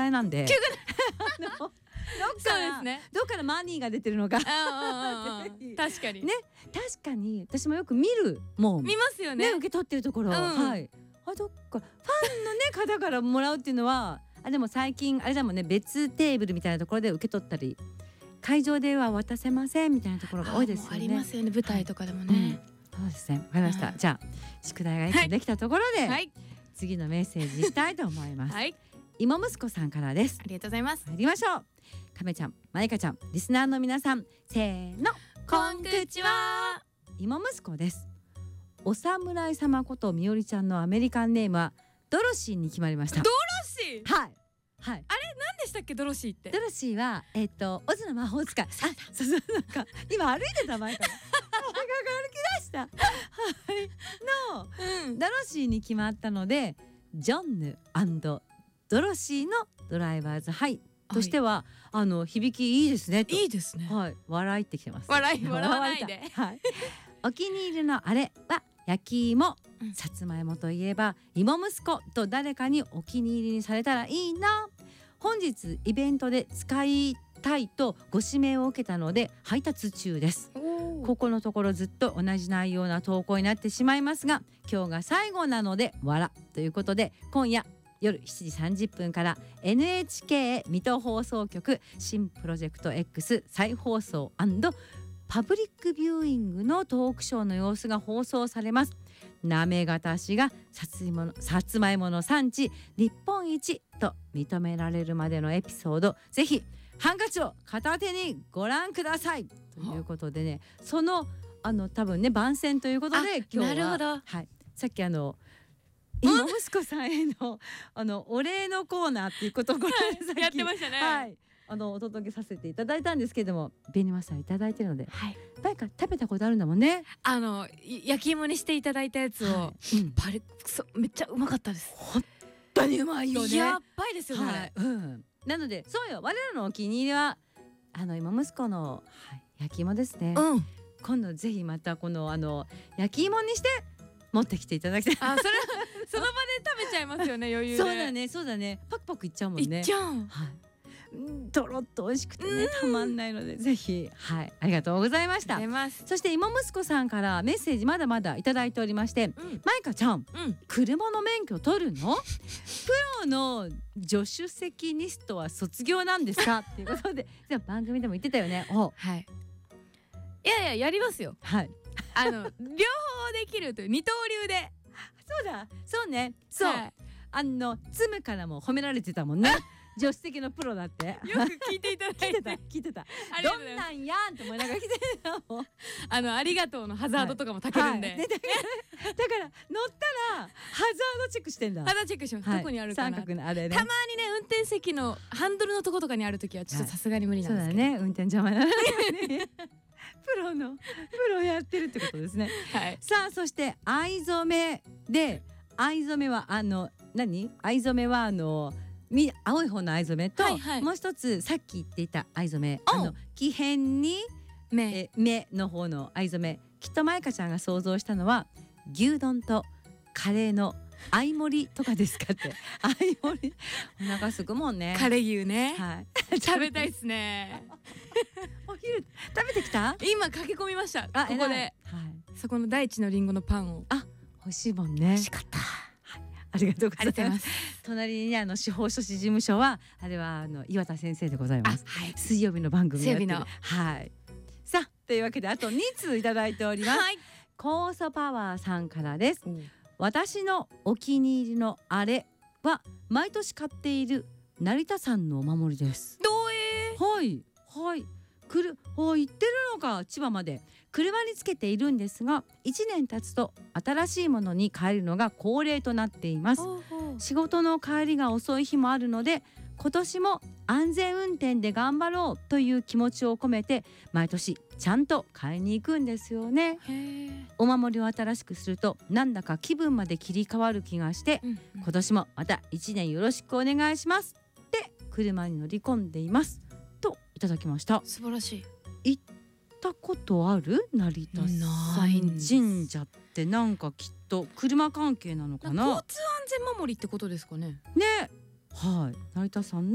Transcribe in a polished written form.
代なんでどっからマニーが出てるのか確かにね、確かに私もよく見るもん見ますよね。 受け取ってるところ、はい、どっかファンのね方からもらうっていうのはでも最近あれだもんね、別テーブルみたいなところで受け取ったり、会場では渡せませんみたいなところが多いですよね。 ありますよね、舞台とかでもね。 そうですね、わかりました。じゃあ宿題が一個できたところで、次のメッセージしたいと思います。芋息子さんからです。 ありがとうございます。 参りましょう。亀ちゃん、まいかちゃん、リスナーの皆さん、せーの、 こんくちは。 芋息子です。お侍様ことみおりちゃんのアメリカンネームはドロシーに決まりました。 ドロシー。 はい。 あれ何でしたっけ、ドロシーって。 ドロシーはオズの魔法使い。そうなんか今歩いてた前から歩き出した。のドロシーに決まったので、ジョンヌ&ドロシーのドライバーズハイとしては、響きいいですねと。 いいですね。 はい、笑いってきてます。 笑わないで。 はい。お気に入りのあれは焼き芋、さつまいもといえば芋息子と誰かにお気に入りにされたらいいな。本日イベントで使いたいとご指名を受けたので配達中です。ここのところずっと同じ内容な投稿になってしまいますが、今日が最後なので笑ということで、今夜夜7時30分から NHK 水戸放送局新プロジェクト X 再放送&パブリックビューイングのトークショーの様子が放送されます。行方市がさつまいもの産地日本一と認められるまでのエピソード、ぜひハンカチを片手にご覧くださいということでね、その多分ね番宣ということで今日は、 なるほど、 はい、さっき芋息子さんへのお礼のコーナーっていうことをこれやってましたね。 はい、お届けさせていただいたんですけども、紅マスターいただいてるので、誰か食べたことあるんだもんね。 焼き芋にしていただいたやつを、めっちゃうまかったです。 本当にうまいよね。 やっばいですよね。 なのでそうよ、我らのお気に入りは芋息子の、焼き芋ですね。今度ぜひまたこの焼き芋にして持ってきていただきたい。 それその場で食べちゃいますよね、余裕で。 そうだね、パクパクいっちゃうもんね。 いっちゃう。 とろっと美味しくてね、たまんないので、ぜひ、ありがとうございました。そして芋息子さんからメッセージまだまだいただいておりまして、まいかちゃん、車の免許取るの？プロの助手席ニストは卒業なんですかっていうことで、じゃあ番組でも言ってたよね。 いややりますよ。両方できるという二刀流で。そうね、そう、ツムからも褒められてたもんね。助手席のプロだって。よく聞いていただいて。聞いてた。どんなんやんって思いながら聞いてたもん。ありがとうのハザードとかも炊けるんで。 だから乗ったらハザードチェックしてんだ。 ハザードチェックします。どこにあるかな。 三角のあれね。 たまにね、運転席のハンドルのとことかにあるときはちょっとさすがに無理なんですけど。 そうだね、運転邪魔なのね。プロやってるってことですね。さあ、そして藍染めで、藍染めは何？藍染めは青い方の藍染めと、もう一つさっき言っていた藍染め、木片に目の方の藍染め、きっとまいかちゃんが想像したのは牛丼とカレーの相盛りとかですかって。相盛り、お腹すくもんね。 カレー牛ね。食べたいっすね。 お昼食べてきた？ 今駆け込みました。ここで、そこの大地のリンゴのパンを。 美味しいもんね。美味しかった。ありがとうございます。隣にね、司法書士事務所はあれは岩田先生でございます。水曜日の番組やってる。さあ、というわけであと2通いただいております。酵素パワーさんからです。私のお気に入りのあれは毎年買っている成田山のお守りです。行ってるのか、千葉まで。車につけているんですが、1年経つと新しいものに変えるのが恒例となっています。仕事の帰りが遅い日もあるので、今年も安全運転で頑張ろうという気持ちを込めて毎年ちゃんと買いに行くんですよね。お守りを新しくするとなんだか気分まで切り替わる気がして、今年もまた1年よろしくお願いしますって車に乗り込んでいますといただきました。 素晴らしい。行ったことある？成田山神社ってなんかきっと車関係なのかな。 交通安全守りってことですかね。 ね、成田山の